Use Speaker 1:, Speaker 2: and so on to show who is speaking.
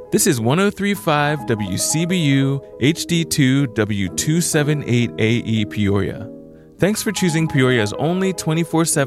Speaker 1: This is 1035 WCBU HD2 W278AE Peoria. Thanks for choosing Peoria's only 24/7